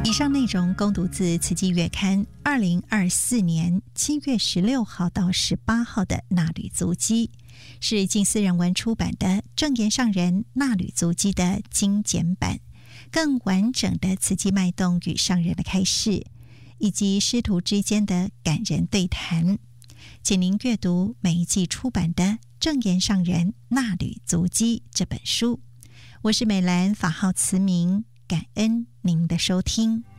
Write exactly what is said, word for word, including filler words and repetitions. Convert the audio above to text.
以上内容供读自《慈济月刊》二零二四年七月十六号到十八号的纳履足迹，是近似人文出版的正言上人纳履足迹的精简版，更完整的慈济脉动与上人的开示，以及师徒之间的感人对谈。请您阅读每一季出版的正言上人纳履足迹这本书。我是美兰，法号慈明，感恩您的收听。